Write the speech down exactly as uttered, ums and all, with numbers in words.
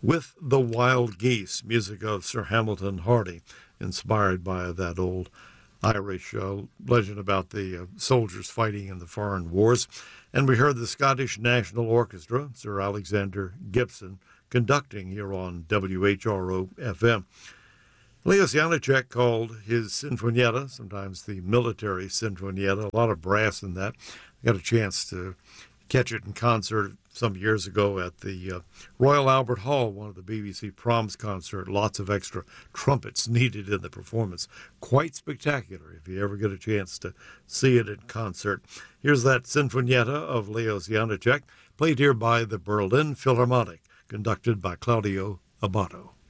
with the Wild Geese, music of Sir Hamilton Hardy, inspired by that old Irish uh, legend about the uh, soldiers fighting in the foreign wars. And we heard the Scottish National Orchestra, Sir Alexander Gibson, conducting here on W H R O F M. Leos Janáček called his Sinfonietta, sometimes the military Sinfonietta, a lot of brass in that. I got a chance to catch it in concert some years ago at the uh, Royal Albert Hall, one of the B B C Proms concert. Lots of extra trumpets needed in the performance. Quite spectacular if you ever get a chance to see it in concert. Here's that Sinfonietta of Leos Janáček, played here by the Berlin Philharmonic, conducted by Claudio Abbado.